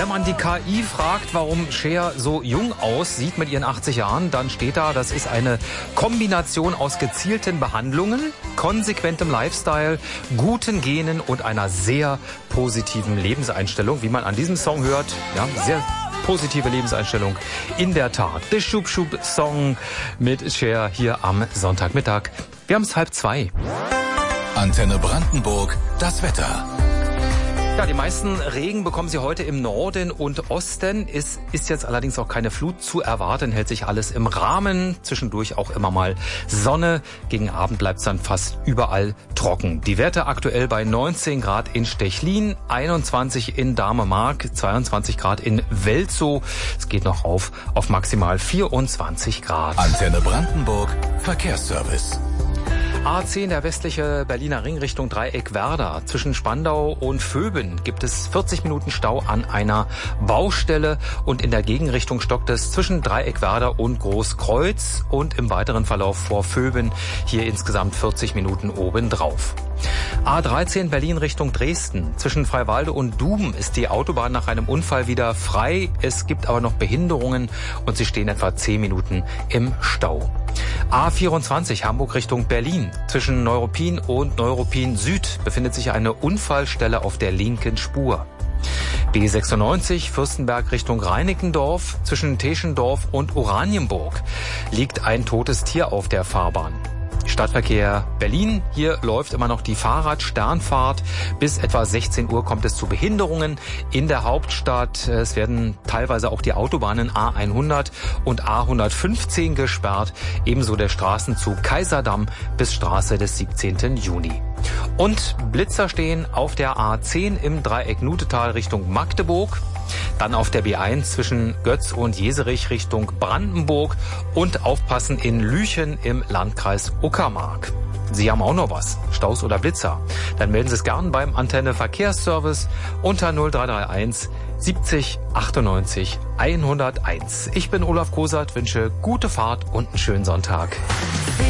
Wenn man die KI fragt, warum Cher so jung aussieht mit ihren 80 Jahren, dann steht da, das ist eine Kombination aus gezielten Behandlungen, konsequentem Lifestyle, guten Genen und einer sehr positiven Lebenseinstellung. Wie man an diesem Song hört, ja, sehr positive Lebenseinstellung. In der Tat. Der Schub-Schub-Song mit Cher hier am Sonntagmittag. Wir haben es 1:30. Antenne Brandenburg, das Wetter. Ja, die meisten Regen bekommen Sie heute im Norden und Osten. Es ist jetzt allerdings auch keine Flut zu erwarten, hält sich alles im Rahmen. Zwischendurch auch immer mal Sonne. Gegen Abend bleibt es dann fast überall trocken. Die Werte aktuell bei 19 Grad in Stechlin, 21 in Damemark, 22 Grad in Welzow. Es geht noch auf maximal 24 Grad. Antenne Brandenburg, Verkehrsservice. A10, der westliche Berliner Ring Richtung Dreieck-Werder. Zwischen Spandau und Vöben gibt es 40 Minuten Stau an einer Baustelle und in der Gegenrichtung stockt es zwischen Dreieck-Werder und Großkreuz und im weiteren Verlauf vor Vöben hier insgesamt 40 Minuten obendrauf. A13 Berlin Richtung Dresden. Zwischen Freiwalde und Duben ist die Autobahn nach einem Unfall wieder frei. Es gibt aber noch Behinderungen und sie stehen etwa 10 Minuten im Stau. A24 Hamburg Richtung Berlin. Zwischen Neuruppin und Neuruppin Süd befindet sich eine Unfallstelle auf der linken Spur. B96 Fürstenberg Richtung Reinickendorf. Zwischen Teschendorf und Oranienburg liegt ein totes Tier auf der Fahrbahn. Stadtverkehr Berlin. Hier läuft immer noch die Fahrradsternfahrt. Bis etwa 16 Uhr kommt es zu Behinderungen in der Hauptstadt. Es werden teilweise auch die Autobahnen A100 und A115 gesperrt. Ebenso der Straßenzug Kaiserdamm bis Straße des 17. Juni. Und Blitzer stehen auf der A10 im Dreieck Nutetal Richtung Magdeburg. Dann auf der B1 zwischen Götz und Jeserich Richtung Brandenburg und aufpassen in Lüchen im Landkreis Uckermark. Sie haben auch noch was, Staus oder Blitzer? Dann melden Sie es gern beim Antenne Verkehrsservice unter 0331 70 98 101. Ich bin Olaf Kosert, wünsche gute Fahrt und einen schönen Sonntag.